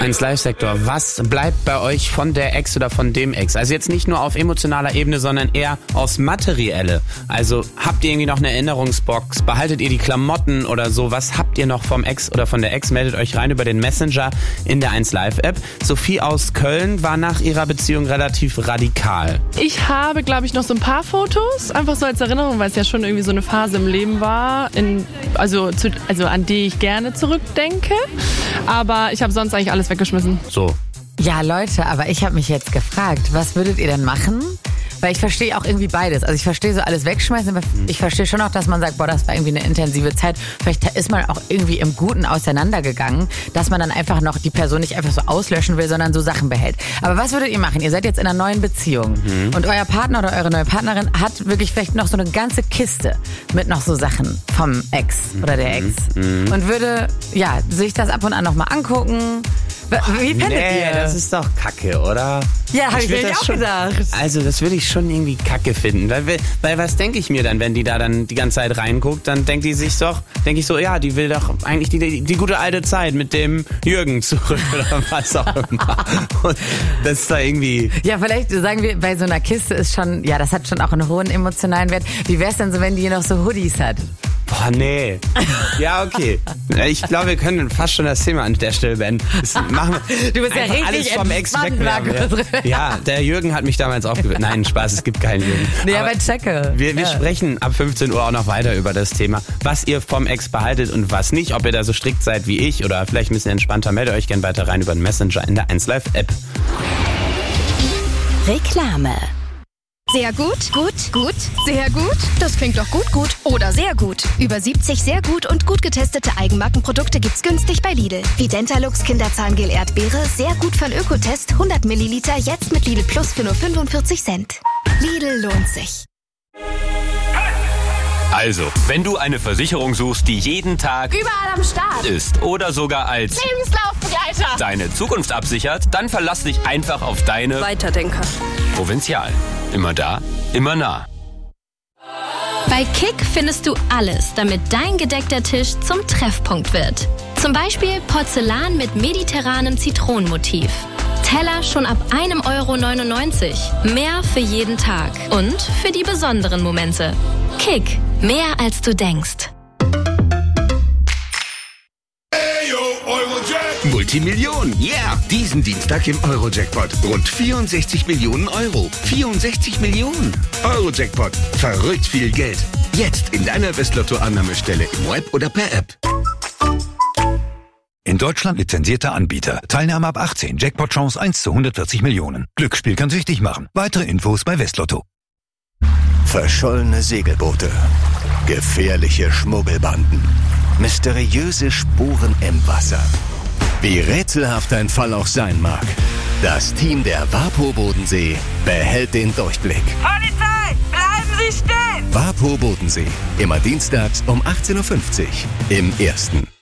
1 Live-Sektor, was bleibt bei euch von der Ex oder von dem Ex? Also jetzt nicht nur auf emotionaler Ebene, sondern eher aufs Materielle. Also habt ihr irgendwie noch eine Erinnerungsbox? Behaltet ihr die Klamotten oder so? Was habt ihr noch vom Ex oder von der Ex? Meldet euch rein über den Messenger in der 1 Live-App. Sophie aus Köln war nach ihrer Beziehung relativ radikal. Ich habe, glaube ich, noch so ein paar Fotos, einfach so als Erinnerung, weil es ja schon irgendwie so eine Phase im Leben war, also an die ich gerne zurückdenke. Aber ich habe sonst eigentlich alles weggeschmissen. So. Ja, Leute, aber ich habe mich jetzt gefragt, was würdet ihr denn machen? Weil ich verstehe auch irgendwie beides. Also ich verstehe so alles wegschmeißen, aber ich verstehe schon auch, dass man sagt, boah, das war irgendwie eine intensive Zeit. Vielleicht ist man auch irgendwie im Guten auseinandergegangen, dass man dann einfach noch die Person nicht einfach so auslöschen will, sondern so Sachen behält. Aber was würdet ihr machen? Ihr seid jetzt in einer neuen Beziehung und euer Partner oder eure neue Partnerin hat wirklich vielleicht noch so eine ganze Kiste mit noch so Sachen vom Ex oder der Ex und würde sich das ab und an nochmal angucken. Wie fändet ihr? Das ist doch Kacke, oder? Ja, habe ich mir auch gedacht. Also das würde ich schon irgendwie Kacke finden. Weil was denke ich mir dann, wenn die da dann die ganze Zeit reinguckt, dann denke ich so, ja, die will doch eigentlich die gute alte Zeit mit dem Jürgen zurück oder was auch immer. Und das ist da irgendwie... Ja, vielleicht sagen wir, bei so einer Kiste ist schon, ja, das hat schon auch einen hohen emotionalen Wert. Wie wär's denn so, wenn die noch so Hoodies hat? Boah, nee. Ja, okay. Ich glaube, wir können fast schon das Thema an der Stelle beenden. Du bist ja richtig alles vom Ex wegwerfen. Ja, der Jürgen hat mich damals aufgewählt. Nein, Spaß, es gibt keinen Jürgen. Nee, aber checke. Wir sprechen ab 15 Uhr auch noch weiter über das Thema, was ihr vom Ex behaltet und was nicht. Ob ihr da so strikt seid wie ich oder vielleicht ein bisschen entspannter, meldet euch gerne weiter rein über den Messenger in der 1 Live App. Reklame. Sehr gut, gut, gut, sehr gut. Das klingt doch gut, gut oder sehr gut. Über 70 sehr gut und gut getestete Eigenmarkenprodukte gibt's günstig bei Lidl. Wie Dentalux Kinderzahngel Erdbeere, sehr gut von Ökotest, 100 Milliliter, jetzt mit Lidl Plus für nur 45 Cent. Lidl lohnt sich. Also, wenn du eine Versicherung suchst, die jeden Tag Überall am Start ist oder sogar als Lebenslaufbegleiter deine Zukunft absichert, dann verlass dich einfach auf deine Weiterdenker. Provinzial. Immer da, immer nah. Bei Kick findest du alles, damit dein gedeckter Tisch zum Treffpunkt wird. Zum Beispiel Porzellan mit mediterranem Zitronenmotiv. Teller schon ab 1,99 €. Mehr für jeden Tag und für die besonderen Momente. Kick, mehr als du denkst. Multimillionen, yeah! Diesen Dienstag im Eurojackpot. Rund 64 Millionen Euro. 64 Millionen. Eurojackpot. Verrückt viel Geld. Jetzt in deiner Westlotto-Annahmestelle im Web oder per App. In Deutschland lizenzierter Anbieter. Teilnahme ab 18. Jackpot-Chance 1 zu 140 Millionen. Glücksspiel kann süchtig machen. Weitere Infos bei Westlotto. Verschollene Segelboote. Gefährliche Schmuggelbanden. Mysteriöse Spuren im Wasser. Wie rätselhaft ein Fall auch sein mag. Das Team der WAPO Bodensee behält den Durchblick. Polizei, bleiben Sie stehen! WAPO Bodensee. Immer dienstags um 18:50 Uhr im Ersten.